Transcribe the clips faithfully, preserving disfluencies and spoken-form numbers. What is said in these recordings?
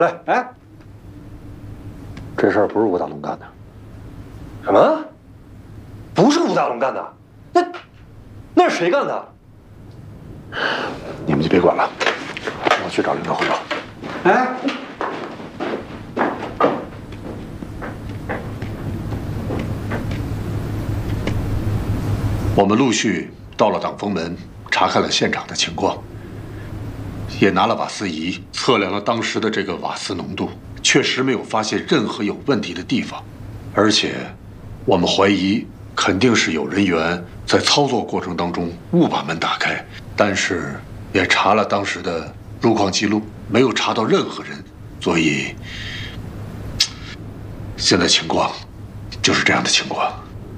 来，哎，这事儿不是吴大龙干的。 什么？不是吴大龙干的？那那是谁干的？ 你们就别管了，我去找领导汇报。 哎。 我们陆续到了党风门，查看了现场的情况，也拿了瓦斯仪测量了当时的这个瓦斯浓度，确实没有发现任何有问题的地方，而且我们怀疑肯定是有人员在操作过程当中误把门打开，但是也查了当时的路况记录，没有查到任何人，所以现在情况就是这样的情况。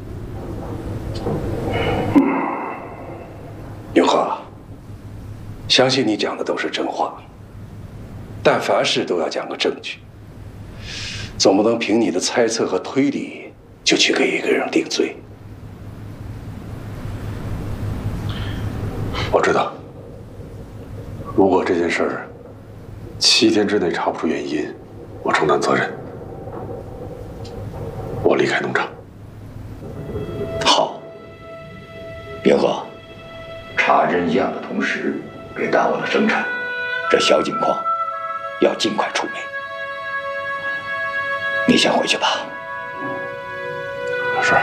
永和，相信你讲的都是真话，但凡事都要讲个证据，总不能凭你的猜测和推理就去给一个人定罪。 我知道，如果这件事儿七天之内查不出原因，我承担责任，我离开农场。 好，别喝。 查真相的同时，别耽误了生产。这小井矿要尽快出煤。你先回去吧。 是。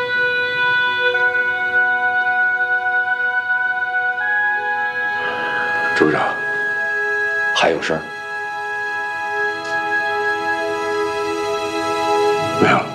朱局长， 还有事儿？ 没有。